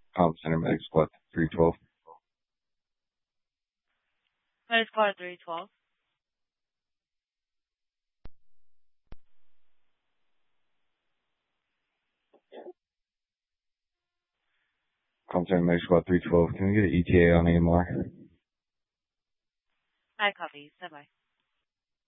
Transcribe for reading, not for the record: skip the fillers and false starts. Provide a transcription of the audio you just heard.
Center Medic Squad 312. Medic Squad 312. Center Medic Squad 312. Can we get an ETA on AMR? I copy. Stand by.